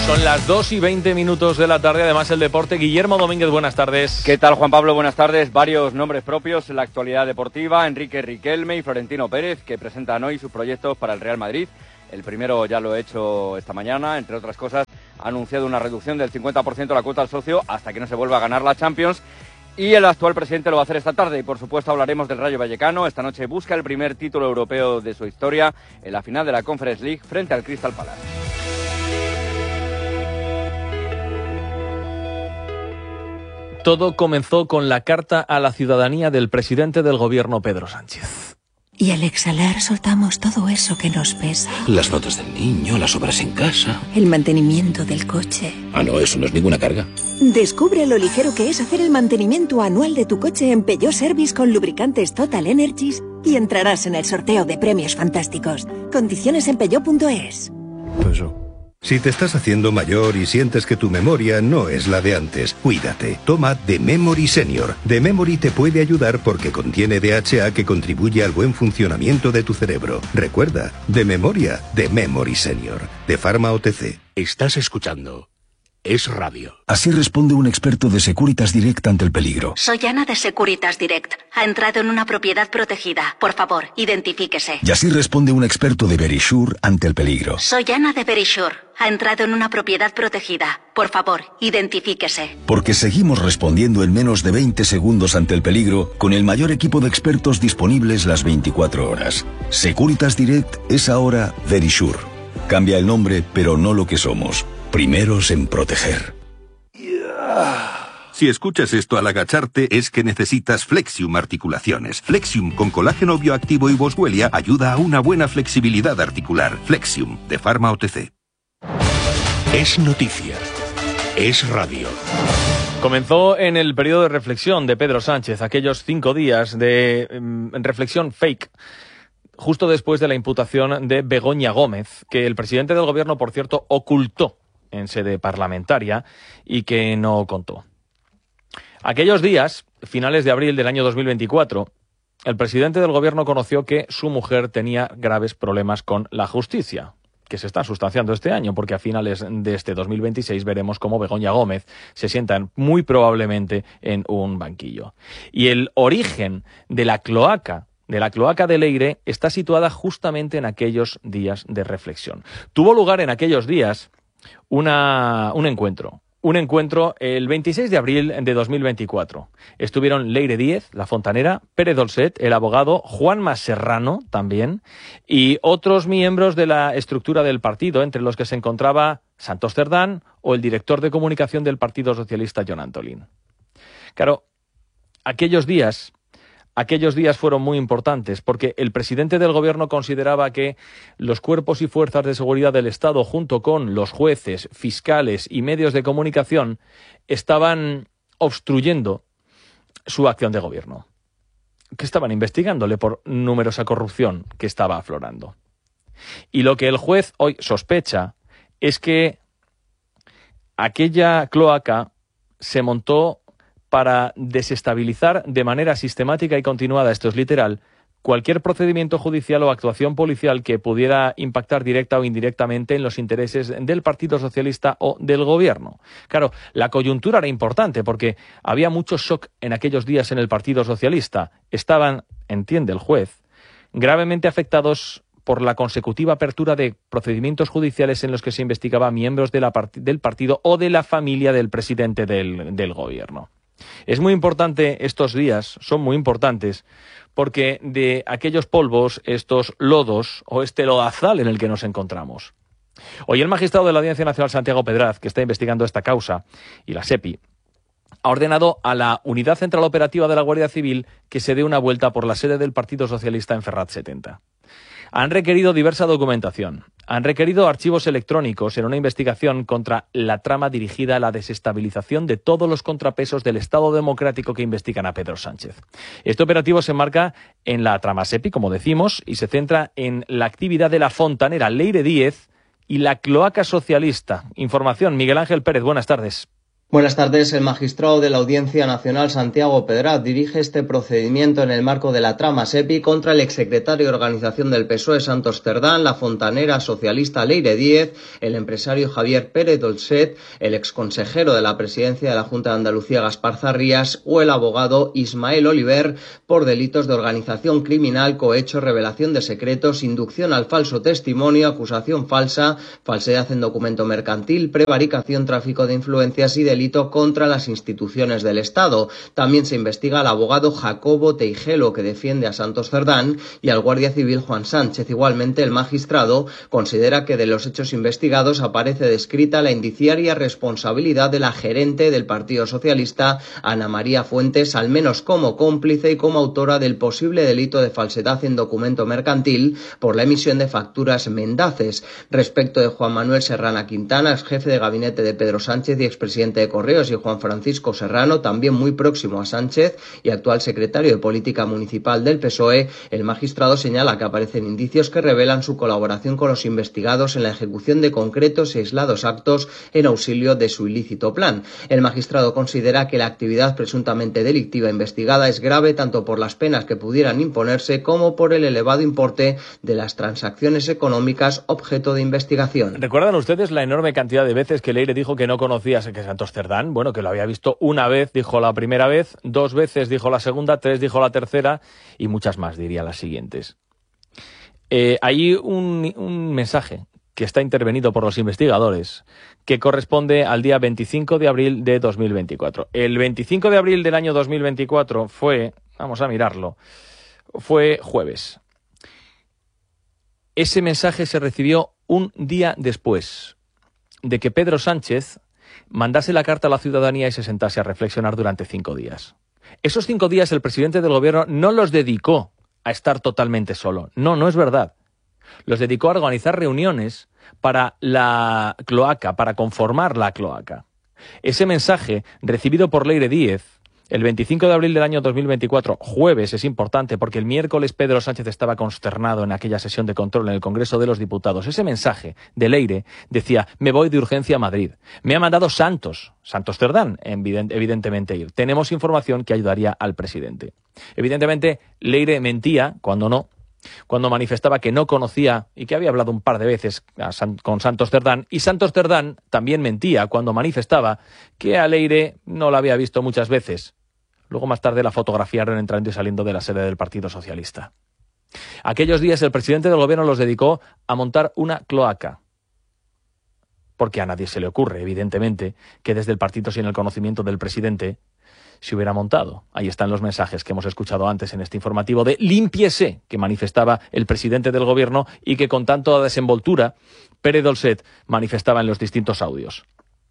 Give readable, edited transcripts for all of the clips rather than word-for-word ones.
Son las 2:20 de la tarde, además el deporte. Guillermo Domínguez, buenas tardes. ¿Qué tal, Juan Pablo? Buenas tardes. Varios nombres propios en la actualidad deportiva. Enrique Riquelme y Florentino Pérez, que presentan hoy sus proyectos para el Real Madrid. El primero ya lo he hecho esta mañana, entre otras cosas, ha anunciado una reducción del 50% de la cuota al socio hasta que no se vuelva a ganar la Champions. Y el actual presidente lo va a hacer esta tarde. Y por supuesto hablaremos del Rayo Vallecano. Esta noche busca el primer título europeo de su historia en la final de la Conference League frente al Crystal Palace. Todo comenzó con la carta a la ciudadanía del presidente del gobierno, Pedro Sánchez. Y al exhalar soltamos todo eso que nos pesa. Las notas del niño, las obras en casa. El mantenimiento del coche. Ah, no, eso no es ninguna carga. Descubre lo ligero que es hacer el mantenimiento anual de tu coche en Peugeot Service con lubricantes Total Energies y entrarás en el sorteo de premios fantásticos. Condiciones en peugeot.es. Si te estás haciendo mayor y sientes que tu memoria no es la de antes, cuídate. Toma The Memory Senior. The Memory te puede ayudar porque contiene DHA que contribuye al buen funcionamiento de tu cerebro. Recuerda, de memoria, The Memory Senior. De Pharma OTC. Estás escuchando Es Radio. Así responde un experto de Securitas Direct ante el peligro. Soy Ana de Securitas Direct. Ha entrado en una propiedad protegida. Por favor, identifíquese. Y así responde un experto de Verisure ante el peligro. Soy Ana de Verisure. Ha entrado en una propiedad protegida. Por favor, identifíquese. Porque seguimos respondiendo en menos de 20 segundos ante el peligro con el mayor equipo de expertos disponibles las 24 horas. Securitas Direct es ahora Verisure. Cambia el nombre, pero no lo que somos. Primeros en proteger. Si escuchas esto al agacharte es que necesitas Flexium Articulaciones. Flexium con colágeno bioactivo y boswellia ayuda a una buena flexibilidad articular. Flexium, de Pharma OTC. Es noticia. Es radio. Comenzó en el periodo de reflexión de Pedro Sánchez, aquellos 5 días de reflexión fake, justo después de la imputación de Begoña Gómez, que el presidente del gobierno, por cierto, ocultó en sede parlamentaria y que no contó. Aquellos días, finales de abril del año 2024, el presidente del gobierno conoció que su mujer tenía graves problemas con la justicia, que se están sustanciando este año, porque a finales de este 2026 veremos cómo Begoña Gómez se sienta muy probablemente en un banquillo. Y el origen de la cloaca de Leire está situada justamente en aquellos días de reflexión. Tuvo lugar en aquellos días un encuentro el 26 de abril de 2024. Estuvieron Leire Díez, la fontanera, Pere Dolcet, el abogado, Juanma Serrano también, y otros miembros de la estructura del partido, entre los que se encontraba Santos Cerdán o el director de comunicación del Partido Socialista, Jon Antolín. Claro, aquellos días fueron muy importantes porque el presidente del gobierno consideraba que los cuerpos y fuerzas de seguridad del Estado, junto con los jueces, fiscales y medios de comunicación, estaban obstruyendo su acción de gobierno, que estaban investigándole por numerosa corrupción que estaba aflorando. Y lo que el juez hoy sospecha es que aquella cloaca se montó para desestabilizar de manera sistemática y continuada, esto es literal, cualquier procedimiento judicial o actuación policial que pudiera impactar directa o indirectamente en los intereses del Partido Socialista o del Gobierno. Claro, la coyuntura era importante porque había mucho shock en aquellos días en el Partido Socialista. Estaban, entiende el juez, gravemente afectados por la consecutiva apertura de procedimientos judiciales en los que se investigaba a miembros del partido o de la familia del presidente del Gobierno. Es muy importante estos días, son muy importantes, porque de aquellos polvos, estos lodos o este lodazal en el que nos encontramos. Hoy el magistrado de la Audiencia Nacional, Santiago Pedraz, que está investigando esta causa, y la SEPI, ha ordenado a la Unidad Central Operativa de la Guardia Civil que se dé una vuelta por la sede del Partido Socialista en Ferraz 70. Han requerido diversa documentación, han requerido archivos electrónicos en una investigación contra la trama dirigida a la desestabilización de todos los contrapesos del Estado democrático que investigan a Pedro Sánchez. Este operativo se enmarca en la trama SEPI, como decimos, y se centra en la actividad de la fontanera Leire Díez y la cloaca socialista. Información, Miguel Ángel Pérez, buenas tardes. Buenas tardes. El magistrado de la Audiencia Nacional, Santiago Pedraz, dirige este procedimiento en el marco de la trama SEPI contra el exsecretario de Organización del PSOE, Santos Cerdán, la fontanera socialista Leire Díez, el empresario Javier Pérez Dolcet, el exconsejero de la presidencia de la Junta de Andalucía, Gaspar Zarrías, o el abogado Ismael Oliver, por delitos de organización criminal, cohecho, revelación de secretos, inducción al falso testimonio, acusación falsa, falsedad en documento mercantil, prevaricación, tráfico de influencias y delito contra las instituciones del Estado. También se investiga al abogado Jacobo Teijelo, que defiende a Santos Cerdán, y al guardia civil Juan Sánchez. Igualmente, el magistrado considera que de los hechos investigados aparece descrita la indiciaria responsabilidad de la gerente del Partido Socialista, Ana María Fuentes, al menos como cómplice y como autora del posible delito de falsedad en documento mercantil por la emisión de facturas mendaces. Respecto de Juan Manuel Serrana Quintana, ex jefe de gabinete de Pedro Sánchez y expresidente de Correos, y Juan Francisco Serrano, también muy próximo a Sánchez y actual secretario de Política Municipal del PSOE, el magistrado señala que aparecen indicios que revelan su colaboración con los investigados en la ejecución de concretos y aislados actos en auxilio de su ilícito plan. El magistrado considera que la actividad presuntamente delictiva investigada es grave tanto por las penas que pudieran imponerse como por el elevado importe de las transacciones económicas objeto de investigación. ¿Recuerdan ustedes la enorme cantidad de veces que Leire dijo que no conocía a Santos Cerdán? Bueno, que lo había visto una vez, dijo la primera vez, 2 veces dijo la segunda, 3 dijo la tercera y muchas más diría las siguientes. Hay un mensaje que está intervenido por los investigadores que corresponde al día 25 de abril de 2024. El 25 de abril del año 2024 fue, vamos a mirarlo, fue jueves. Ese mensaje se recibió un día después de que Pedro Sánchez mandase la carta a la ciudadanía y se sentase a reflexionar durante 5 días. Esos 5 días el presidente del gobierno no los dedicó a estar totalmente solo. No es verdad. Los dedicó a organizar reuniones para la cloaca, para conformar la cloaca. Ese mensaje, recibido por Leire Díez, el 25 de abril del año 2024, jueves, es importante porque el miércoles Pedro Sánchez estaba consternado en aquella sesión de control en el Congreso de los Diputados. Ese mensaje de Leire decía: me voy de urgencia a Madrid. Me ha mandado Santos Cerdán, evidentemente ir. Tenemos información que ayudaría al presidente. Evidentemente, Leire mentía cuando manifestaba que no conocía y que había hablado un par de veces con Santos Cerdán, y Santos Cerdán también mentía cuando manifestaba que a Leire no la había visto muchas veces. Luego más tarde la fotografiaron entrando y saliendo de la sede del Partido Socialista. Aquellos días el presidente del gobierno los dedicó a montar una cloaca, porque a nadie se le ocurre, evidentemente, que desde el partido sin el conocimiento del presidente se hubiera montado. Ahí están los mensajes que hemos escuchado antes en este informativo de límpiese que manifestaba el presidente del gobierno y que con tanta desenvoltura Pérez Dolcet manifestaba en los distintos audios.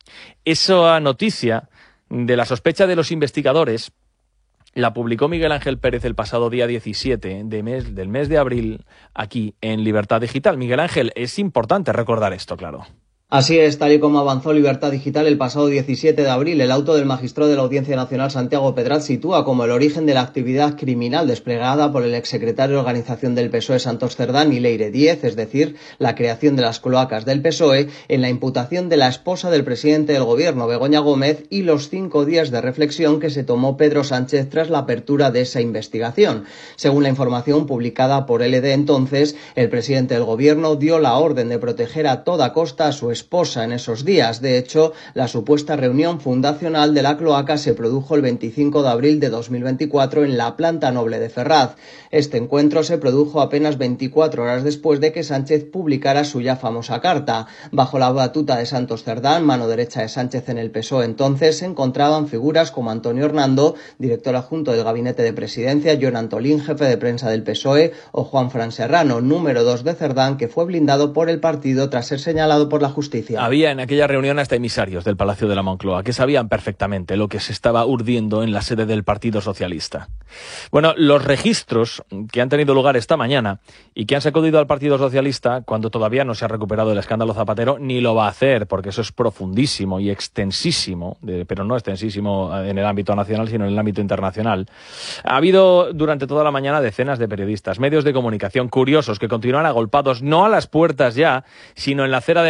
Esa noticia de la sospecha de los investigadores la publicó Miguel Ángel Pérez el pasado día 17 del mes de abril aquí en Libertad Digital. Miguel Ángel, es importante recordar esto, claro. Así es, tal y como avanzó Libertad Digital el pasado 17 de abril, el auto del magistrado de la Audiencia Nacional, Santiago Pedraz, sitúa como el origen de la actividad criminal desplegada por el exsecretario de Organización del PSOE, Santos Cerdán, y Leire Díez, es decir, la creación de las cloacas del PSOE, en la imputación de la esposa del presidente del gobierno, Begoña Gómez, y los 5 días de reflexión que se tomó Pedro Sánchez tras la apertura de esa investigación. Según la información publicada por LD entonces, el presidente del gobierno dio la orden de proteger a toda costa a su esposa en esos días. De hecho, la supuesta reunión fundacional de la cloaca se produjo el 25 de abril de 2024 en la planta noble de Ferraz. Este encuentro se produjo apenas 24 horas después de que Sánchez publicara su ya famosa carta. Bajo la batuta de Santos Cerdán, mano derecha de Sánchez en el PSOE entonces, se encontraban figuras como Antonio Hernando, director adjunto del Gabinete de Presidencia, Jon Antolín, jefe de prensa del PSOE, o Juan Fran Serrano, número 2 de Cerdán, que fue blindado por el partido tras ser señalado por la justicia. Había en aquella reunión hasta emisarios del Palacio de la Moncloa que sabían perfectamente lo que se estaba urdiendo en la sede del Partido Socialista. Bueno, los registros que han tenido lugar esta mañana y que han sacudido al Partido Socialista, cuando todavía no se ha recuperado el escándalo Zapatero, ni lo va a hacer, porque eso es profundísimo y extensísimo, pero no extensísimo en el ámbito nacional, sino en el ámbito internacional. Ha habido durante toda la mañana decenas de periodistas, medios de comunicación curiosos que continúan agolpados, no a las puertas ya, sino en la acera de enfrente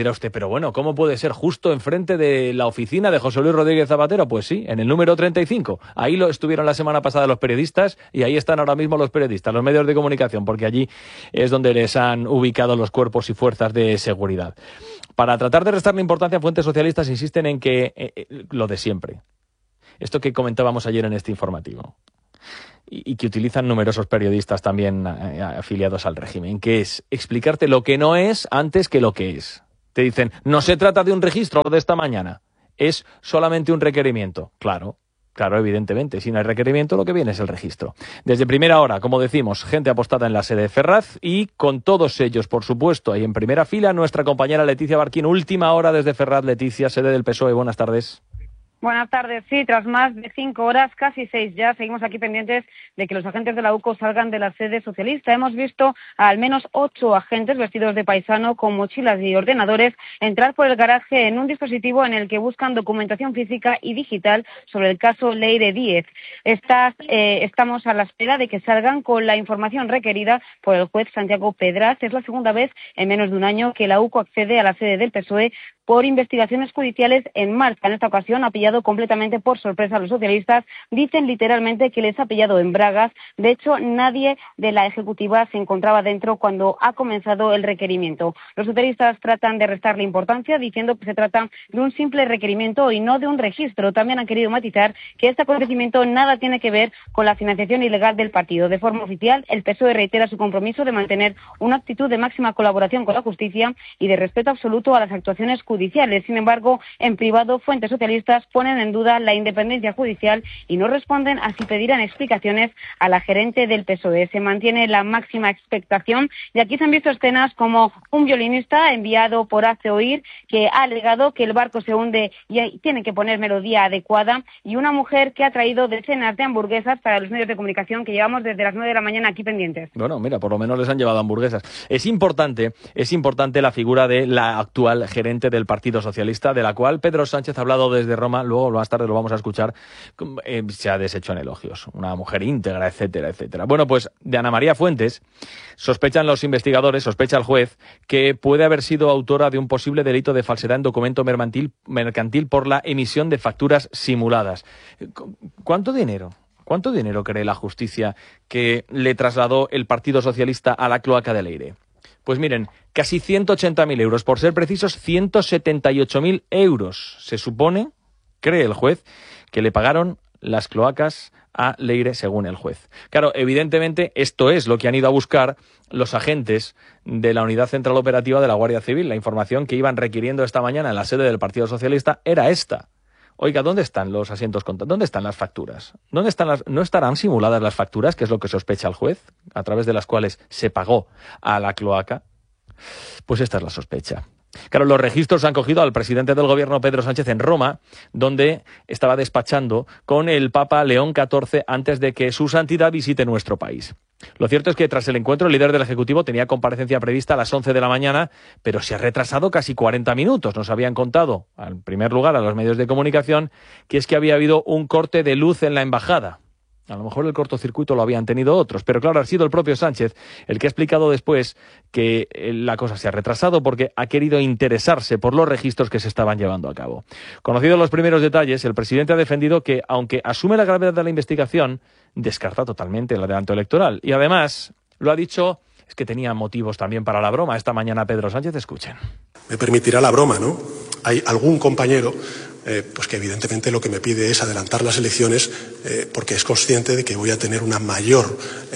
dirá usted, pero bueno, ¿cómo puede ser justo enfrente de la oficina de José Luis Rodríguez Zapatero? Pues sí, en el número 35. Ahí lo estuvieron la semana pasada los periodistas y ahí están ahora mismo los periodistas, los medios de comunicación, porque allí es donde les han ubicado los cuerpos y fuerzas de seguridad. Para tratar de restarle importancia, fuentes socialistas insisten en que lo de siempre. Esto que comentábamos ayer en este informativo. Y que utilizan numerosos periodistas también afiliados al régimen, que es explicarte lo que no es antes que lo que es. Te dicen, no se trata de un registro de esta mañana, es solamente un requerimiento. Claro, evidentemente, si no hay requerimiento, lo que viene es el registro. Desde primera hora, como decimos, gente apostada en la sede de Ferraz y con todos ellos, por supuesto, ahí en primera fila, nuestra compañera Leticia Barquín. Última hora desde Ferraz. Leticia, sede del PSOE, buenas tardes. Buenas tardes. Sí, tras más de 5 horas, casi 6 ya, seguimos aquí pendientes de que los agentes de la UCO salgan de la sede socialista. Hemos visto a al menos 8 agentes vestidos de paisano con mochilas y ordenadores entrar por el garaje en un dispositivo en el que buscan documentación física y digital sobre el caso Leire Díez. Estamos a la espera de que salgan con la información requerida por el juez Santiago Pedraz. Es la segunda vez en menos de un año que la UCO accede a la sede del PSOE por investigaciones judiciales en marcha. En esta ocasión ha pillado completamente por sorpresa a los socialistas. Dicen literalmente que les ha pillado en bragas. De hecho, nadie de la ejecutiva se encontraba dentro cuando ha comenzado el requerimiento. Los socialistas tratan de restarle importancia diciendo que se trata de un simple requerimiento y no de un registro. También han querido matizar que este acontecimiento nada tiene que ver con la financiación ilegal del partido. De forma oficial, el PSOE reitera su compromiso de mantener una actitud de máxima colaboración con la justicia y de respeto absoluto a las actuaciones judiciales. Sin embargo, en privado, fuentes socialistas ponen en duda la independencia judicial y no responden a si pedirán explicaciones a la gerente del PSOE. Se mantiene la máxima expectación y aquí se han visto escenas como un violinista enviado por Hazte Oír que ha alegado que el barco se hunde y tiene que poner melodía adecuada, y una mujer que ha traído decenas de hamburguesas para los medios de comunicación que llevamos desde las 9 de la mañana aquí pendientes. Bueno, mira, por lo menos les han llevado hamburguesas. Es importante la figura de la actual gerente del Partido Socialista, de la cual Pedro Sánchez ha hablado desde Roma, luego más tarde lo vamos a escuchar, se ha deshecho en elogios. Una mujer íntegra, etcétera, etcétera. Bueno, pues de Ana María Fuentes sospechan los investigadores, sospecha el juez, que puede haber sido autora de un posible delito de falsedad en documento mercantil por la emisión de facturas simuladas. ¿Cuánto dinero cree la justicia que le trasladó el Partido Socialista a la cloaca de Leire? Pues miren, casi 180.000 euros, por ser precisos 178.000 euros. Se supone, cree el juez, que le pagaron las cloacas a Leire, según el juez. Claro, evidentemente esto es lo que han ido a buscar los agentes de la Unidad Central Operativa de la Guardia Civil. La información que iban requiriendo esta mañana en la sede del Partido Socialista era esta. Oiga, ¿dónde están los asientos contados? ¿Dónde están las facturas? ¿No estarán simuladas las facturas, que es lo que sospecha el juez, a través de las cuales se pagó a la cloaca? Pues esta es la sospecha. Claro, los registros han cogido al presidente del gobierno, Pedro Sánchez, en Roma, donde estaba despachando con el Papa León XIV antes de que su santidad visite nuestro país. Lo cierto es que tras el encuentro, el líder del Ejecutivo tenía comparecencia prevista a las 11 de la mañana, pero se ha retrasado casi 40 minutos. Nos habían contado, en primer lugar, a los medios de comunicación, que es que había habido un corte de luz en la embajada. A lo mejor el cortocircuito lo habían tenido otros, pero claro, ha sido el propio Sánchez el que ha explicado después que la cosa se ha retrasado porque ha querido interesarse por los registros que se estaban llevando a cabo. Conocidos los primeros detalles, el presidente ha defendido que, aunque asume la gravedad de la investigación, descarta totalmente el adelanto electoral. Y además, lo ha dicho, es que tenía motivos también para la broma. Esta mañana Pedro Sánchez, escuchen. Me permitirá la broma, ¿no? Hay algún compañero pues que evidentemente lo que me pide es adelantar las elecciones porque es consciente de que voy a tener una mayor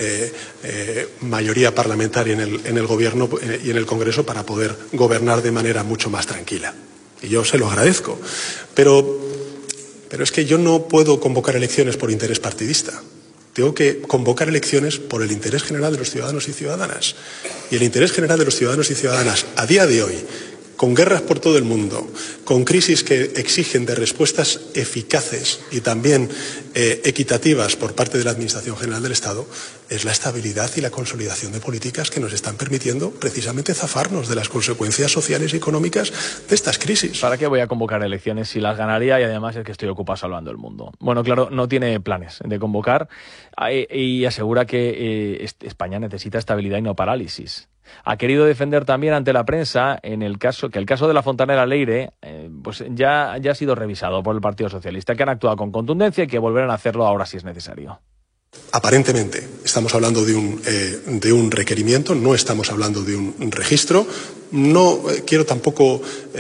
mayoría parlamentaria en el Gobierno y en el Congreso para poder gobernar de manera mucho más tranquila. Y yo se lo agradezco. Pero es que yo no puedo convocar elecciones por interés partidista. Tengo que convocar elecciones por el interés general de los ciudadanos y ciudadanas. Y el interés general de los ciudadanos y ciudadanas a día de hoy, con guerras por todo el mundo, con crisis que exigen de respuestas eficaces y también equitativas por parte de la Administración General del Estado, es la estabilidad y la consolidación de políticas que nos están permitiendo precisamente zafarnos de las consecuencias sociales y económicas de estas crisis. ¿Para qué voy a convocar elecciones si las ganaría y además es que estoy ocupado salvando el mundo? Bueno, claro, no tiene planes de convocar y asegura que España necesita estabilidad y no parálisis. ha querido defender también ante la prensa el caso de la Fontanera Leire pues ya ha sido revisado por el Partido Socialista, que han actuado con contundencia y que volverán a hacerlo ahora si es necesario. Aparentemente estamos hablando de un requerimiento, no estamos hablando de un registro. No quiero tampoco,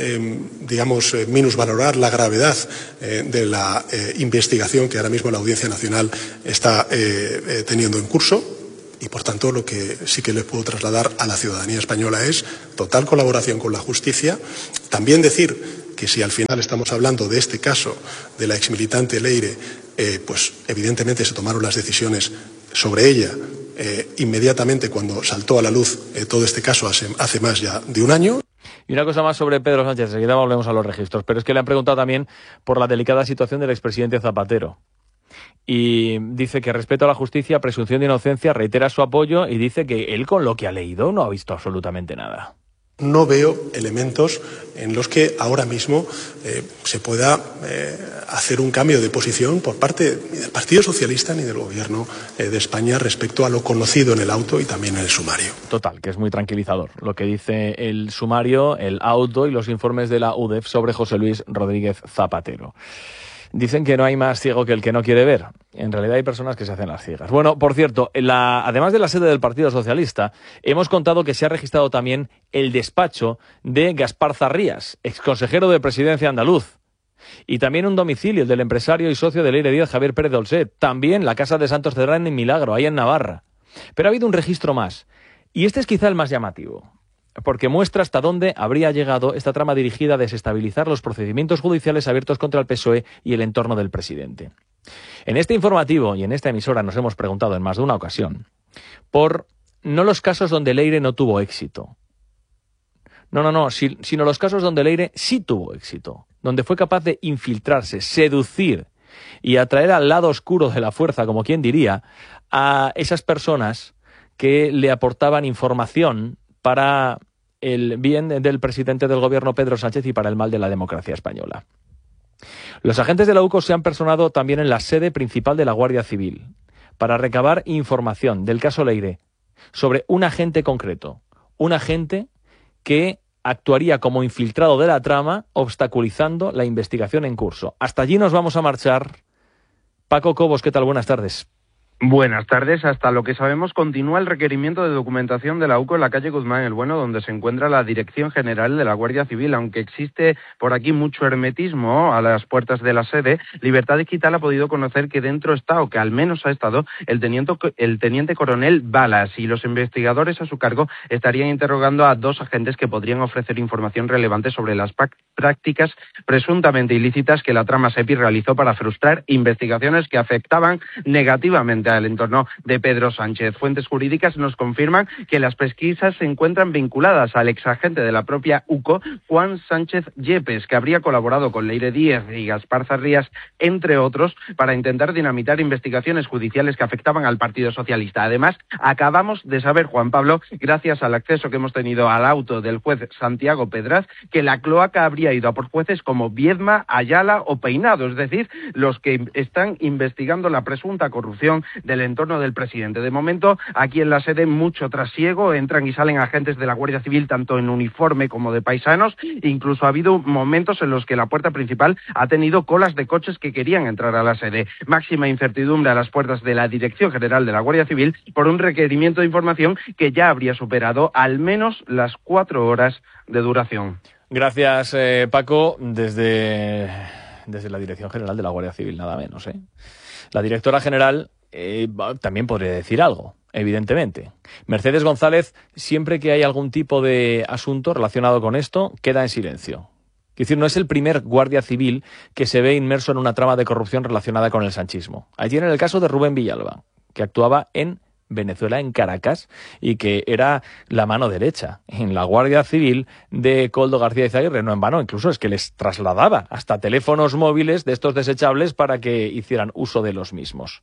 minusvalorar la gravedad de la investigación que ahora mismo la Audiencia Nacional está teniendo en curso. Y, por tanto, lo que sí que les puedo trasladar a la ciudadanía española es total colaboración con la justicia. También decir que si al final estamos hablando de este caso de la exmilitante Leire, pues evidentemente se tomaron las decisiones sobre ella inmediatamente cuando saltó a la luz todo este caso hace más ya de un año. Y una cosa más sobre Pedro Sánchez, enseguida volvemos a los registros, pero es que le han preguntado también por la delicada situación del expresidente Zapatero. Y dice que respeto a la justicia, presunción de inocencia, reitera su apoyo y dice que él con lo que ha leído no ha visto absolutamente nada. No veo elementos en los que ahora mismo se pueda hacer un cambio de posición por parte ni del Partido Socialista ni del Gobierno de España respecto a lo conocido en el auto y también en el sumario. Total, que es muy tranquilizador lo que dice el sumario, el auto y los informes de la UDEF sobre José Luis Rodríguez Zapatero. Dicen que no hay más ciego que el que no quiere ver. En realidad hay personas que se hacen las ciegas. Bueno, por cierto, además de la sede del Partido Socialista, hemos contado que se ha registrado también el despacho de Gaspar Zarrías, exconsejero de Presidencia andaluz. Y también un domicilio, el del empresario y socio de Leire Díaz, Javier Pérez Dolcet. También la casa de Santos Cerdán en Milagro, ahí en Navarra. Pero ha habido un registro más. Y este es quizá el más llamativo, porque muestra hasta dónde habría llegado esta trama dirigida a desestabilizar los procedimientos judiciales abiertos contra el PSOE y el entorno del presidente. En este informativo y en esta emisora nos hemos preguntado en más de una ocasión por no los casos donde Leire no tuvo éxito. Sino los casos donde Leire sí tuvo éxito, donde fue capaz de infiltrarse, seducir y atraer al lado oscuro de la fuerza, como quien diría, a esas personas que le aportaban información para el bien del presidente del gobierno Pedro Sánchez y para el mal de la democracia española. Los agentes de la UCO se han personado también en la sede principal de la Guardia Civil para recabar información del caso Leire sobre un agente concreto, un agente que actuaría como infiltrado de la trama, obstaculizando la investigación en curso. Hasta allí nos vamos a marchar. Paco Cobos, ¿qué tal? Buenas tardes. Buenas tardes. Hasta lo que sabemos, continúa el requerimiento de documentación de la UCO en la calle Guzmán el Bueno, donde se encuentra la Dirección General de la Guardia Civil. Aunque existe por aquí mucho hermetismo a las puertas de la sede, Libertad Digital ha podido conocer que dentro está, o que al menos ha estado, el teniente coronel Balas, y los investigadores a su cargo estarían interrogando a 2 agentes que podrían ofrecer información relevante sobre las prácticas presuntamente ilícitas que la trama SEPI realizó para frustrar investigaciones que afectaban negativamente al entorno de Pedro Sánchez. Fuentes jurídicas nos confirman que las pesquisas se encuentran vinculadas al exagente de la propia UCO, Juan Sánchez Yepes, que habría colaborado con Leire Díaz y Gaspar Zarrías, entre otros, para intentar dinamitar investigaciones judiciales que afectaban al Partido Socialista. Además, acabamos de saber, Juan Pablo, gracias al acceso que hemos tenido al auto del juez Santiago Pedraz, que la cloaca habría ido a por jueces como Viedma, Ayala o Peinado, es decir, los que están investigando la presunta corrupción del entorno del presidente. De momento, aquí en la sede, mucho trasiego, entran y salen agentes de la Guardia Civil, tanto en uniforme como de paisanos. Incluso ha habido momentos en los que la puerta principal ha tenido colas de coches que querían entrar a la sede. Máxima incertidumbre a las puertas de la Dirección General de la Guardia Civil por un requerimiento de información que ya habría superado al menos las 4 horas de duración. Gracias, Paco, desde la Dirección General de la Guardia Civil, nada menos, ¿eh? La directora general también podría decir algo, evidentemente. Mercedes González, siempre que hay algún tipo de asunto relacionado con esto, queda en silencio. Es decir, no es el primer guardia civil que se ve inmerso en una trama de corrupción relacionada con el sanchismo. Ahí tienen el caso de Rubén Villalba, que actuaba en Venezuela, en Caracas, y que era la mano derecha en la Guardia Civil de Koldo García Izaguirre. No en vano, incluso es que les trasladaba hasta teléfonos móviles de estos desechables para que hicieran uso de los mismos.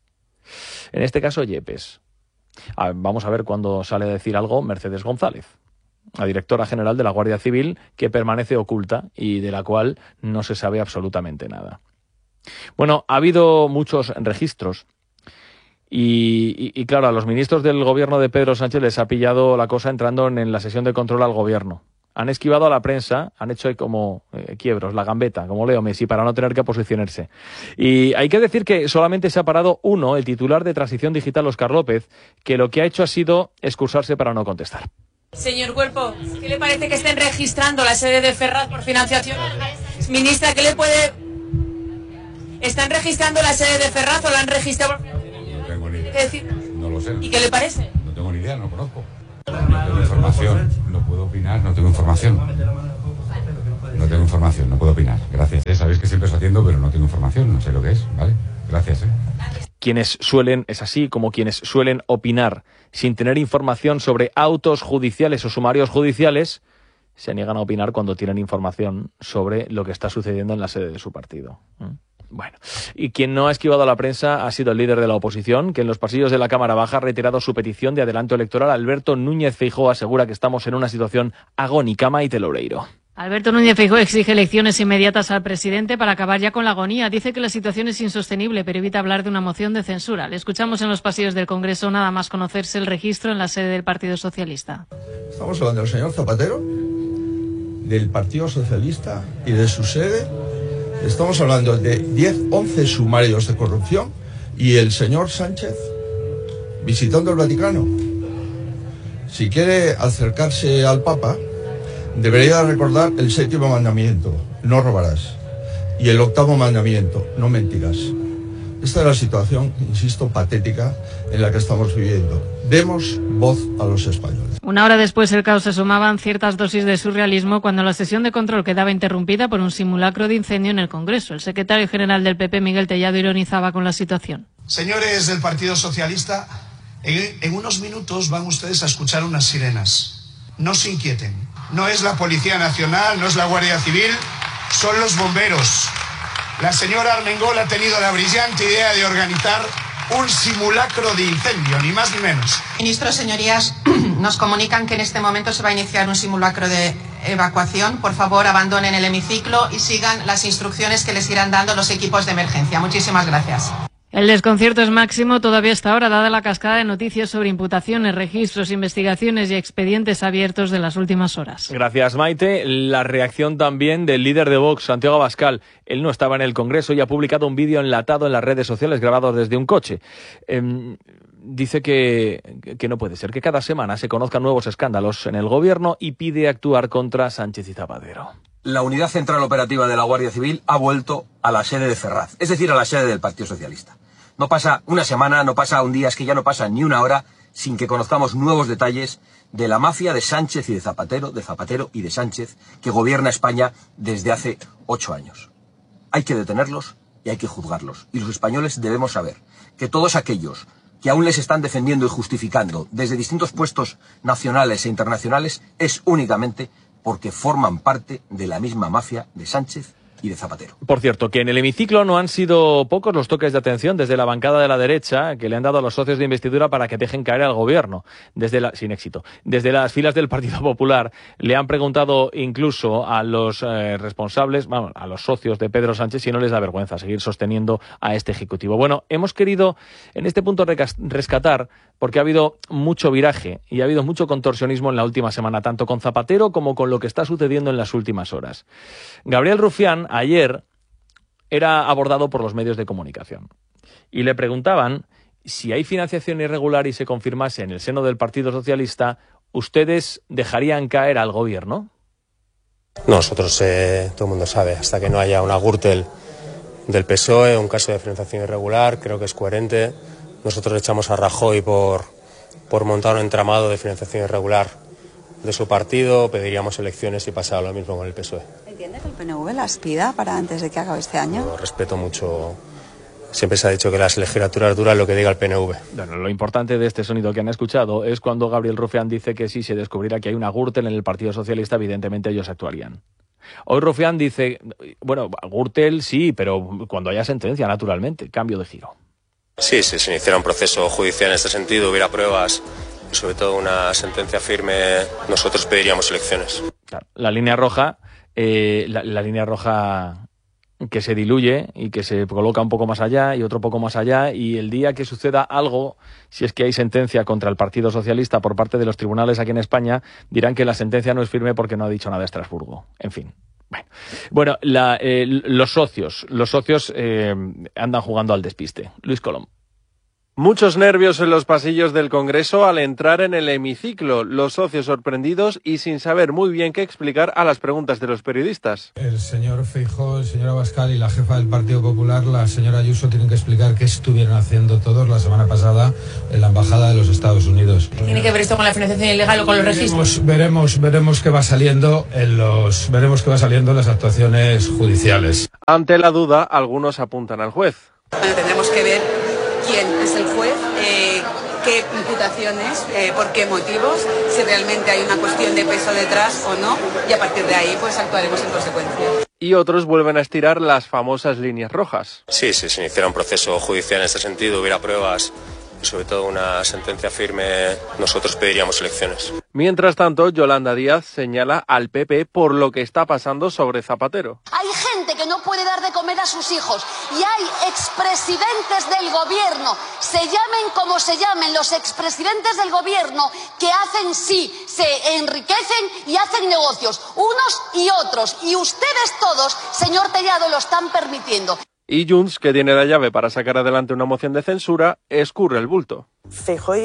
En este caso, Yepes. Vamos a ver cuándo sale a decir algo Mercedes González, la directora general de la Guardia Civil, que permanece oculta y de la cual no se sabe absolutamente nada. Bueno, ha habido muchos registros Y claro, a los ministros del gobierno de Pedro Sánchez les ha pillado la cosa entrando en la sesión de control al gobierno. Han esquivado a la prensa, han hecho como quiebros, la gambeta, como Leo Messi, para no tener que posicionarse. Y hay que decir que solamente se ha parado uno, el titular de Transición Digital, Óscar López, que lo que ha hecho ha sido excusarse para no contestar. Señor Cuerpo, ¿qué le parece que estén registrando la sede de Ferraz por financiación? Ministra, ¿qué le puede...? ¿Están registrando la sede de Ferraz o la han registrado por financiación? No tengo ni idea. ¿Qué decir? No lo sé. ¿Y qué le parece? No tengo ni idea, no conozco. No tengo información, no puedo opinar, no tengo información. No tengo información, no puedo opinar. Gracias. Sabéis que siempre os atiendo, pero no tengo información, no sé lo que es, ¿vale? Gracias, Quienes suelen, es así, como quienes suelen opinar sin tener información sobre autos judiciales o sumarios judiciales, se niegan a opinar cuando tienen información sobre lo que está sucediendo en la sede de su partido. Bueno, y quien no ha esquivado a la prensa ha sido el líder de la oposición, que en los pasillos de la Cámara Baja ha reiterado su petición de adelanto electoral. Alberto Núñez Feijóo asegura que estamos en una situación agónica. Maite Loureiro. Alberto Núñez Feijóo exige elecciones inmediatas al presidente para acabar ya con la agonía. Dice que la situación es insostenible, pero evita hablar de una moción de censura. Le escuchamos en los pasillos del Congreso nada más conocerse el registro en la sede del Partido Socialista. Estamos hablando del señor Zapatero, del Partido Socialista y de su sede. Estamos hablando de 11 sumarios de corrupción y el señor Sánchez visitando el Vaticano. Si quiere acercarse al Papa, debería recordar el 7º mandamiento, no robarás, y el 8º mandamiento, no mentirás. Esta es la situación, insisto, patética en la que estamos viviendo. Demos voz a los españoles. Una hora después del caos se sumaban ciertas dosis de surrealismo cuando la sesión de control quedaba interrumpida por un simulacro de incendio en el Congreso. El secretario general del PP, Miguel Tellado, ironizaba con la situación. Señores del Partido Socialista, en unos minutos van ustedes a escuchar unas sirenas. No se inquieten. No es la Policía Nacional, no es la Guardia Civil, son los bomberos. La señora Armengol ha tenido la brillante idea de organizar un simulacro de incendio, ni más ni menos. Ministros, señorías, nos comunican que en este momento se va a iniciar un simulacro de evacuación. Por favor, abandonen el hemiciclo y sigan las instrucciones que les irán dando los equipos de emergencia. Muchísimas gracias. El desconcierto es máximo todavía hasta ahora, dada la cascada de noticias sobre imputaciones, registros, investigaciones y expedientes abiertos de las últimas horas. Gracias, Maite. La reacción también del líder de Vox, Santiago Abascal. Él no estaba en el Congreso y ha publicado un vídeo enlatado en las redes sociales grabado desde un coche. Dice que no puede ser, que cada semana se conozcan nuevos escándalos en el gobierno y pide actuar contra Sánchez y Zapatero. La Unidad Central Operativa de la Guardia Civil ha vuelto a la sede de Ferraz, es decir, a la sede del Partido Socialista. No pasa una semana, no pasa un día, es que ya no pasa ni una hora sin que conozcamos nuevos detalles de la mafia de Sánchez y de Zapatero y de Sánchez, que gobierna España desde hace 8 años. Hay que detenerlos y hay que juzgarlos. Y los españoles debemos saber que todos aquellos que aún les están defendiendo y justificando desde distintos puestos nacionales e internacionales es únicamente porque forman parte de la misma mafia de Sánchez y de Zapatero. Por cierto, que en el hemiciclo no han sido pocos los toques de atención desde la bancada de la derecha que le han dado a los socios de investidura para que dejen caer al gobierno, sin éxito. Desde las filas del Partido Popular le han preguntado incluso a los responsables, a los socios de Pedro Sánchez, si no les da vergüenza seguir sosteniendo a este Ejecutivo. Bueno, hemos querido en este punto rescatar, porque ha habido mucho viraje y ha habido mucho contorsionismo en la última semana, tanto con Zapatero como con lo que está sucediendo en las últimas horas. Gabriel Rufián ayer era abordado por los medios de comunicación y le preguntaban si hay financiación irregular y se confirmase en el seno del Partido Socialista, ¿ustedes dejarían caer al gobierno? Nosotros, todo el mundo sabe, hasta que no haya una Gürtel del PSOE, un caso de financiación irregular, creo que es coherente. Nosotros echamos a Rajoy por montar un entramado de financiación irregular de su partido, pediríamos elecciones y pasaba lo mismo con el PSOE. ¿Entiende que el PNV las pida para antes de que acabe este año? Lo respeto mucho. Siempre se ha dicho que las legislaturas duran lo que diga el PNV. Bueno, lo importante de este sonido que han escuchado es cuando Gabriel Rufián dice que si se descubriera que hay una Gürtel en el Partido Socialista, evidentemente ellos actuarían. Hoy Rufián dice, bueno, Gürtel sí, pero cuando haya sentencia, naturalmente, cambio de giro. Sí, si se iniciara un proceso judicial en este sentido, hubiera pruebas y sobre todo una sentencia firme, nosotros pediríamos elecciones. Claro, la línea roja que se diluye y que se coloca un poco más allá y otro poco más allá, y el día que suceda algo, si es que hay sentencia contra el Partido Socialista por parte de los tribunales aquí en España, dirán que la sentencia no es firme porque no ha dicho nada Estrasburgo. En fin. Bueno, los socios andan jugando al despiste. Luis Colom. Muchos nervios en los pasillos del Congreso al entrar en el hemiciclo, los socios sorprendidos y sin saber muy bien qué explicar a las preguntas de los periodistas. El señor Feijóo, el señor Abascal y la jefa del Partido Popular, la señora Ayuso, tienen que explicar qué estuvieron haciendo todos la semana pasada en la Embajada de los Estados Unidos. ¿Tiene que ver esto con la financiación ilegal o con los registros? Veremos qué va saliendo en las actuaciones judiciales. Ante la duda, algunos apuntan al juez. Bueno, tendremos que ver quién es el juez, qué imputaciones, por qué motivos, si realmente hay una cuestión de peso detrás o no, y a partir de ahí pues actuaremos en consecuencia. Y otros vuelven a estirar las famosas líneas rojas. Sí, si se iniciara un proceso judicial en este sentido, hubiera pruebas y sobre todo una sentencia firme, nosotros pediríamos elecciones. Mientras tanto, Yolanda Díaz señala al PP por lo que está pasando sobre Zapatero. Hay gente que no puede dar de comer a sus hijos y hay expresidentes del gobierno, se llamen como se llamen, los expresidentes del gobierno que hacen se enriquecen y hacen negocios, unos y otros, y ustedes todos, señor Tellado, lo están permitiendo. Y Junts, que tiene la llave para sacar adelante una moción de censura, escurre el bulto. Feijóo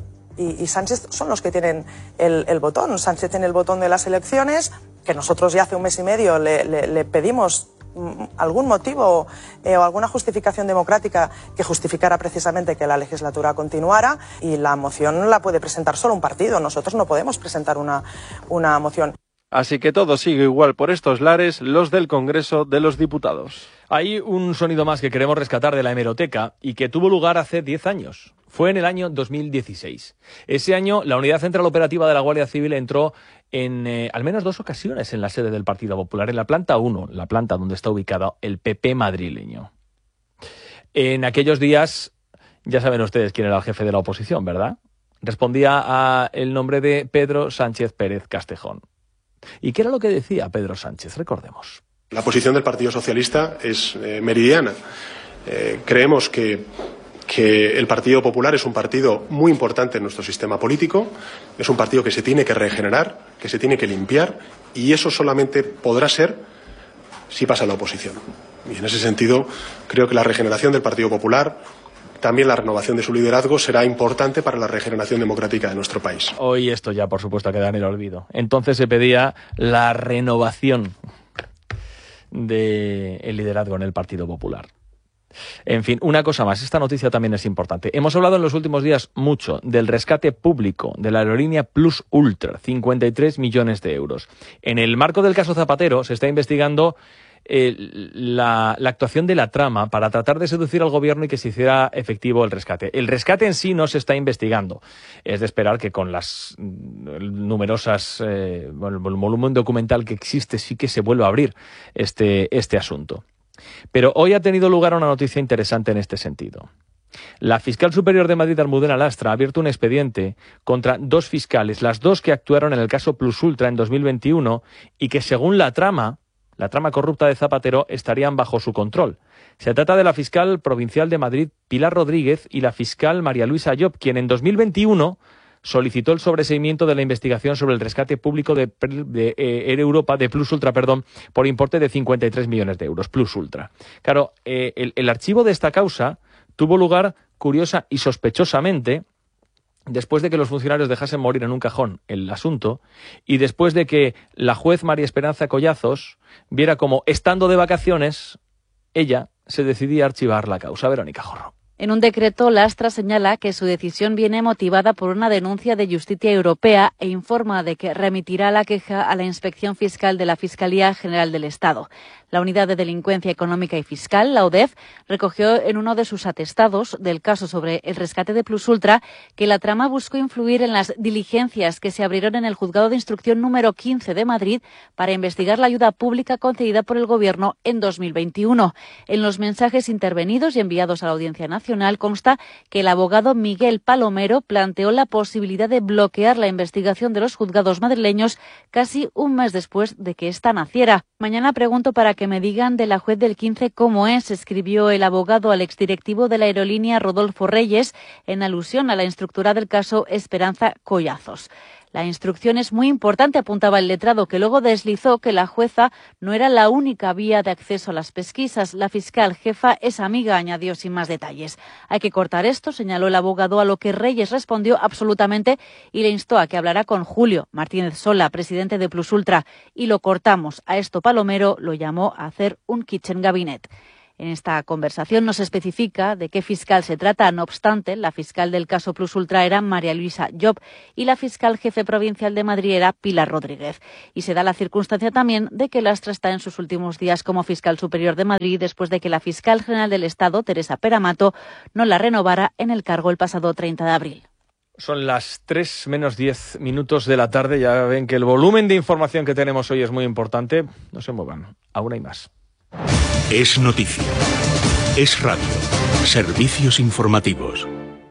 y Sánchez son los que tienen el botón. Sánchez tiene el botón de las elecciones, que nosotros ya hace un mes y medio le pedimos algún motivo o alguna justificación democrática que justificara precisamente que la legislatura continuara, y la moción la puede presentar solo un partido. Nosotros no podemos presentar una moción. Así que todo sigue igual por estos lares, los del Congreso de los Diputados. Hay un sonido más que queremos rescatar de la hemeroteca y que tuvo lugar hace 10 años. Fue en el año 2016. Ese año, la Unidad Central Operativa de la Guardia Civil entró en al menos 2 ocasiones en la sede del Partido Popular, en la planta 1, la planta donde está ubicado el PP madrileño. En aquellos días, ya saben ustedes quién era el jefe de la oposición, ¿verdad? Respondía a el nombre de Pedro Sánchez Pérez Castejón. ¿Y qué era lo que decía Pedro Sánchez? Recordemos. La posición del Partido Socialista es meridiana. Creemos que el Partido Popular es un partido muy importante en nuestro sistema político, es un partido que se tiene que regenerar, que se tiene que limpiar, y eso solamente podrá ser si pasa la oposición. Y en ese sentido, creo que la regeneración del Partido Popular, también la renovación de su liderazgo, será importante para la regeneración democrática de nuestro país. Hoy esto ya, por supuesto, queda en el olvido. Entonces se pedía la renovación del liderazgo en el Partido Popular. En fin, una cosa más, esta noticia también es importante. Hemos hablado en los últimos días mucho del rescate público de la aerolínea Plus Ultra, 53 millones de euros. En el marco del caso Zapatero se está investigando la actuación de la trama para tratar de seducir al gobierno y que se hiciera efectivo el rescate. El rescate en sí no se está investigando. Es de esperar que con las numerosas el volumen documental que existe sí que se vuelva a abrir este asunto. Pero hoy ha tenido lugar una noticia interesante en este sentido. La fiscal superior de Madrid, Almudena Lastra, ha abierto un expediente contra 2 fiscales, las 2 que actuaron en el caso Plus Ultra en 2021 y que según la trama corrupta de Zapatero, estarían bajo su control. Se trata de la fiscal provincial de Madrid, Pilar Rodríguez, y la fiscal María Luisa Llop, quien en 2021 solicitó el sobreseimiento de la investigación sobre el rescate público de Air Europa, de Plus Ultra, por importe de 53 millones de euros, Plus Ultra. Claro, el archivo de esta causa tuvo lugar, curiosa y sospechosamente, después de que los funcionarios dejasen morir en un cajón el asunto y después de que la juez María Esperanza Collazos viera como, estando de vacaciones, ella se decidía a archivar la causa. Verónica Jorro. En un decreto, Lastra señala que su decisión viene motivada por una denuncia de Justicia Europea e informa de que remitirá la queja a la Inspección Fiscal de la Fiscalía General del Estado. La Unidad de Delincuencia Económica y Fiscal, la UDEF, recogió en uno de sus atestados del caso sobre el rescate de Plus Ultra que la trama buscó influir en las diligencias que se abrieron en el Juzgado de Instrucción número 15 de Madrid para investigar la ayuda pública concedida por el Gobierno en 2021. En los mensajes intervenidos y enviados a la Audiencia Nacional consta que el abogado Miguel Palomero planteó la posibilidad de bloquear la investigación de los juzgados madrileños casi un mes después de que ésta naciera. Mañana pregunto para que me digan de la juez del 15 cómo es, escribió el abogado al exdirectivo de la aerolínea Rodolfo Reyes en alusión a la instructora del caso Esperanza Collazos. La instrucción es muy importante, apuntaba el letrado, que luego deslizó que la jueza no era la única vía de acceso a las pesquisas. La fiscal jefa es amiga, añadió sin más detalles. Hay que cortar esto, señaló el abogado, a lo que Reyes respondió absolutamente y le instó a que hablara con Julio Martínez Sola, presidente de Plus Ultra. Y lo cortamos. A esto Palomero lo llamó a hacer un kitchen cabinet. En esta conversación no se especifica de qué fiscal se trata. No obstante, la fiscal del caso Plus Ultra era María Luisa Job y la fiscal jefe provincial de Madrid era Pilar Rodríguez. Y se da la circunstancia también de que Lastra está en sus últimos días como fiscal superior de Madrid después de que la fiscal general del Estado, Teresa Peramato, no la renovara en el cargo el pasado 30 de abril. Son las 3 menos 10 minutos de la tarde. Ya ven que el volumen de información que tenemos hoy es muy importante. No se muevan, aún hay más. Es noticia. Es radio. Servicios informativos.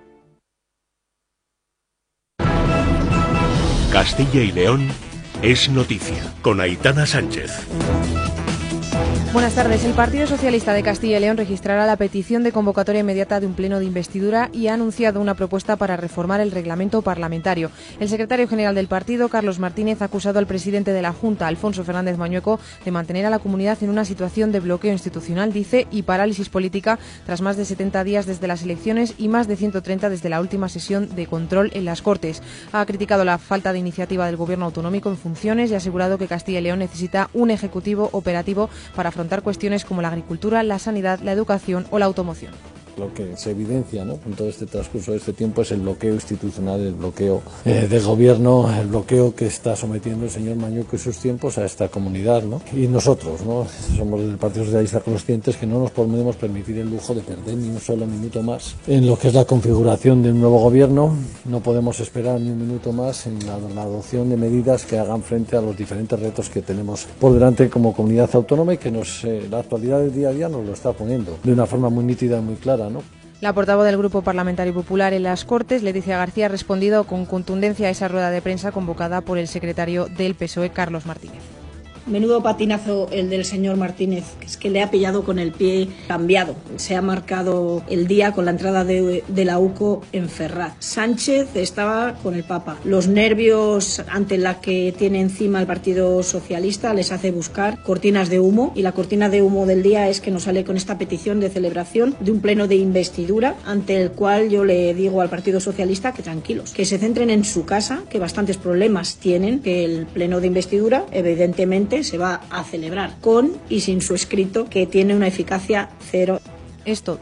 Castilla y León es noticia con Aitana Sánchez. Buenas tardes. El Partido Socialista de Castilla y León registrará la petición de convocatoria inmediata de un pleno de investidura y ha anunciado una propuesta para reformar el reglamento parlamentario. El secretario general del partido, Carlos Martínez, ha acusado al presidente de la Junta, Alfonso Fernández Mañueco, de mantener a la comunidad en una situación de bloqueo institucional, dice, y parálisis política tras más de 70 días desde las elecciones y más de 130 desde la última sesión de control en las Cortes. Ha criticado la falta de iniciativa del Gobierno autonómico en funciones y ha asegurado que Castilla y León necesita un ejecutivo operativo para afrontar cuestiones como la agricultura, la sanidad, la educación o la automoción. Lo que se evidencia, ¿no?, con todo este transcurso de este tiempo es el bloqueo institucional, el bloqueo del gobierno, el bloqueo que está sometiendo el señor Mañueco y sus tiempos a esta comunidad, ¿no? Y nosotros, ¿no?, somos del Partido Socialista conscientes que no nos podemos permitir el lujo de perder ni un solo minuto más en lo que es la configuración de un nuevo gobierno. No podemos esperar ni un minuto más en la adopción de medidas que hagan frente a los diferentes retos que tenemos por delante como comunidad autónoma y que la actualidad del día a día nos lo está poniendo de una forma muy nítida y muy clara, ¿no? La portavoz del Grupo Parlamentario Popular en las Cortes, Leticia García, ha respondido con contundencia a esa rueda de prensa convocada por el secretario del PSOE, Carlos Martínez. Menudo patinazo el del señor Martínez, que es que le ha pillado con el pie cambiado. Se ha marcado el día con la entrada de la UCO en Ferraz. Sánchez estaba con el Papa. Los nervios ante la que tiene encima el Partido Socialista les hace buscar cortinas de humo, y la cortina de humo del día es que nos sale con esta petición de celebración de un pleno de investidura, ante el cual yo le digo al Partido Socialista que tranquilos, que se centren en su casa, que bastantes problemas tienen, que el pleno de investidura evidentemente se va a celebrar con y sin su escrito, que tiene una eficacia cero. Esto.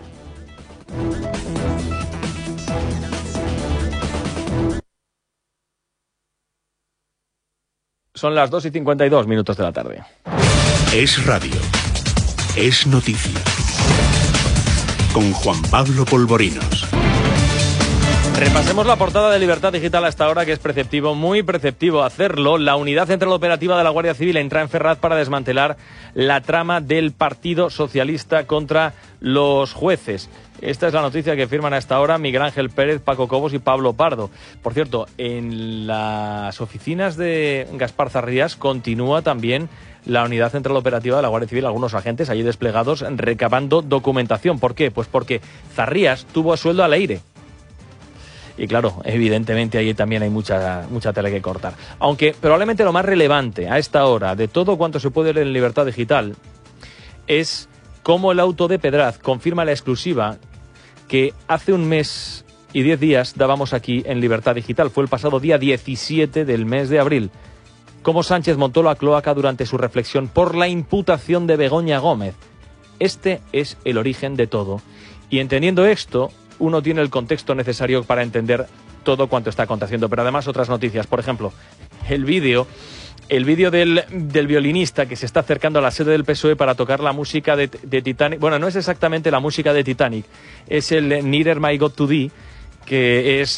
Son las 2:52 minutos de la tarde. Es radio. Es noticia. Con Juan Pablo Polvorinos. Repasemos la portada de Libertad Digital hasta ahora, que es preceptivo, muy preceptivo hacerlo. La Unidad Central Operativa de la Guardia Civil entra en Ferraz para desmantelar la trama del Partido Socialista contra los jueces. Esta es la noticia que firman a esta hora Miguel Ángel Pérez, Paco Cobos y Pablo Pardo. Por cierto, en las oficinas de Gaspar Zarrías continúa también la Unidad Central Operativa de la Guardia Civil, algunos agentes allí desplegados recabando documentación. ¿Por qué? Pues porque Zarrías tuvo a sueldo al aire. Y claro, evidentemente ahí también hay mucha tela que cortar. Aunque probablemente lo más relevante a esta hora de todo cuanto se puede leer en Libertad Digital es cómo el auto de Pedraz confirma la exclusiva que hace un mes y 10 días dábamos aquí en Libertad Digital. Fue el pasado día 17 del mes de abril. Cómo Sánchez montó la cloaca durante su reflexión por la imputación de Begoña Gómez. Este es el origen de todo. Y entendiendo esto, uno tiene el contexto necesario para entender todo cuanto está aconteciendo. Pero además otras noticias, por ejemplo, el vídeo del violinista que se está acercando a la sede del PSOE para tocar la música de Titanic. Bueno, no es exactamente la música de Titanic, es el Nearer My God to Thee, que es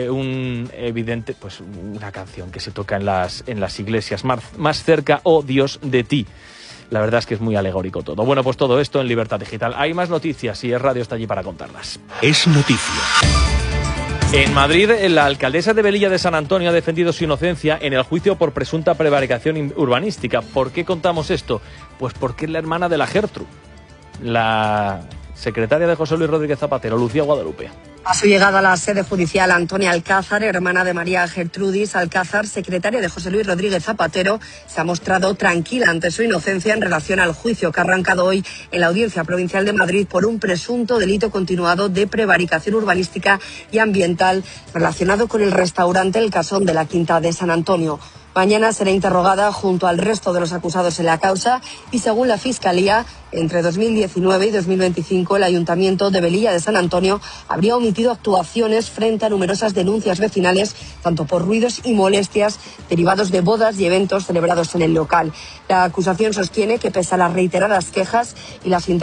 una canción que se toca en las iglesias, más cerca, oh Dios, de ti. La verdad es que es muy alegórico todo. Bueno, pues todo esto en Libertad Digital. Hay más noticias y Es Radio está allí para contarlas. Es noticia. En Madrid, la alcaldesa de Velilla de San Antonio ha defendido su inocencia en el juicio por presunta prevaricación urbanística. ¿Por qué contamos esto? Pues porque es la hermana de la Gertrude, la secretaria de José Luis Rodríguez Zapatero, Lucía Guadalupe. A su llegada a la sede judicial, Antonia Alcázar, hermana de María Gertrudis Alcázar, secretaria de José Luis Rodríguez Zapatero, se ha mostrado tranquila ante su inocencia en relación al juicio que ha arrancado hoy en la Audiencia Provincial de Madrid por un presunto delito continuado de prevaricación urbanística y ambiental relacionado con el restaurante El Casón de la Quinta de San Antonio. Mañana será interrogada junto al resto de los acusados en la causa y, según la Fiscalía, entre 2019 y 2025 el Ayuntamiento de Velilla de San Antonio habría omitido actuaciones frente a numerosas denuncias vecinales, tanto por ruidos y molestias derivados de bodas y eventos celebrados en el local. La acusación sostiene que, pese a las reiteradas quejas y las